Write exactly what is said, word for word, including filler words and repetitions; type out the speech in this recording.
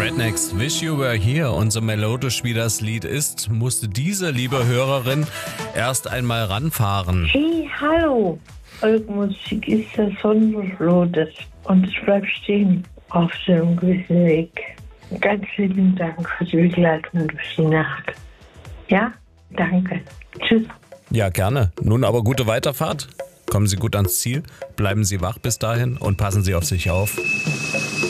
Rednecks Wish You Were Here, und so melodisch wie das Lied ist, musste diese liebe Hörerin erst einmal ranfahren. Hey, hallo! Eure Musik ist ja Sonnenrotes und ich bleib stehen auf dem gewissen Weg. Ganz lieben Dank für die Begleitung durch die Nacht. Ja, danke. Tschüss. Ja, gerne. Nun aber gute Weiterfahrt. Kommen Sie gut ans Ziel, bleiben Sie wach bis dahin und passen Sie auf sich auf.